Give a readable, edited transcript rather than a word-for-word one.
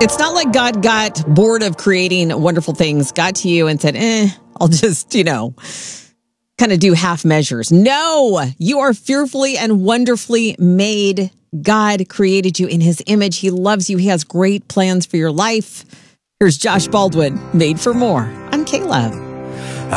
It's not like God got bored of creating wonderful things, got to you and said, I'll just, kind of do half measures. No, you are fearfully and wonderfully made. God created you in his image. He loves you. He has great plans for your life. Here's Josh Baldwin, Made for More on K-Love.